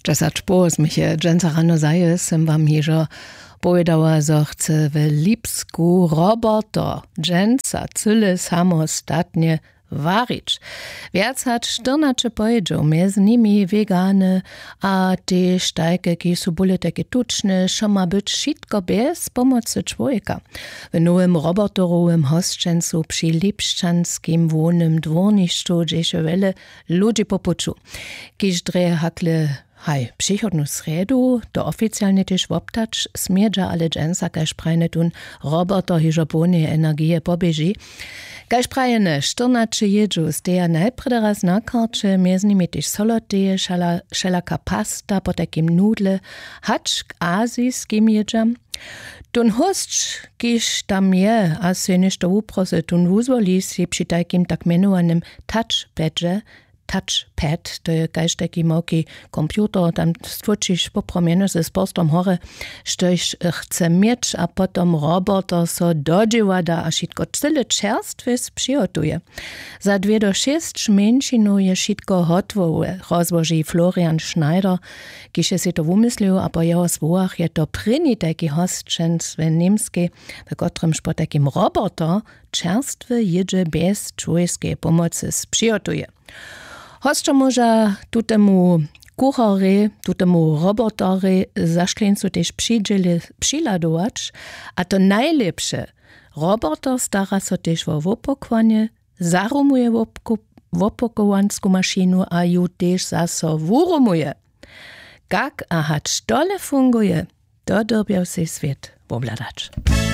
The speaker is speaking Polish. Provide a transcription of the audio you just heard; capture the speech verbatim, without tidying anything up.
Czasacz pozmyche, dżęca rano zaje, sem wam jeżo powiedziała, że chce w Lipsku roboto, dżęca, cyle samostatnie warić. Więcać czternaście pojedział, między nimi wegany, a te sztajke, ki są byle takie tuczne, że ma być wszystko bez pomocy człowieka. W nowym robotorowym hosćencu przy Lipszczanskim wonym dworniszczu, gdzie się wiele ludzi popuczu. Kiż dreje hakle Hej, przychodnu sredu, to oficjalnie też woptacz, smierza, ale dżęca, kaž prajne tun roboto hižo płynnie energię pobieži. Kaž prajene czternaście jedżu, steja najprede raz na karcie, między nimi też soloteje, šelaka pasta, po takim nudle, hacz k azijskim jedżam. Tun host, kiž tam je, a se nešto uprose, tun uzvoli si przy takim tak menowanym touchpadže, touchpad, to je kaž taki moki komputer, tam stwórczysz popromienno ze spostom hore, štož chce mieć, a potom roboter so dodziewa da, a šitko cyle čerstwe spřihotuje. Za dwie do šest menšinu je šitko hotwowe, rozłoży Florian Schneider, kiž je si to wumyslil, a po jeho słowach je to pryni taki hostčenc w Niemskiej, w kotrym po takim roboter čerstwe jedzie bez człowieckiej pomocy spřihotuje. Hostčo może tutemu kuchary, tutemu robotory zašklencu też přiladować, a to najlepsze. Roboter stara so też o wopokwanie, zarumuje wopokowansku maszynu, a ju też zaso wurumuje. Jak a hacz tole funguje, to dobiał się świat wobladacz.